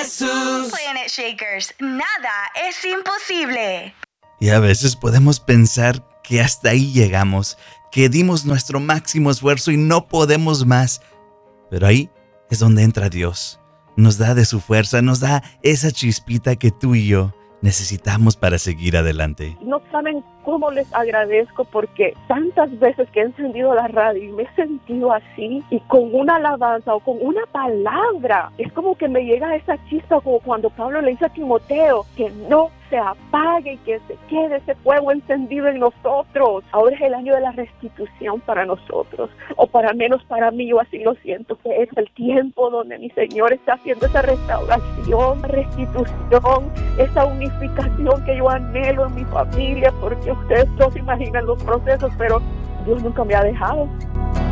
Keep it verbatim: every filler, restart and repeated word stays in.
Jesús. Planet Shakers, nada es imposible. Y a veces podemos pensar que hasta ahí llegamos, que dimos nuestro máximo esfuerzo y no podemos más. Pero ahí es donde entra Dios. Nos da de su fuerza, nos da esa chispita que tú y yo necesitamos para seguir adelante. No saben cómo les agradezco, porque tantas veces que he encendido la radio y me he sentido así, y con una alabanza o con una palabra, es como que me llega esa chispa, como cuando Pablo le dice a Timoteo, que no se apague y que se quede ese fuego encendido en nosotros. Ahora es el año de la restitución para nosotros, o para menos para mí, yo así lo siento, que es el tiempo donde mi Señor está haciendo esa restauración, restitución, esa unificación que yo anhelo en mi familia, porque ustedes no se imaginan los procesos, pero Dios nunca me ha dejado.